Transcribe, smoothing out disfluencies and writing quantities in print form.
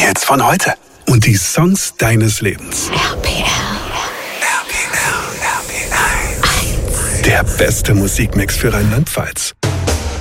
Hits von heute. Und die Songs deines Lebens. RPR. Der beste Musikmix für Rheinland-Pfalz.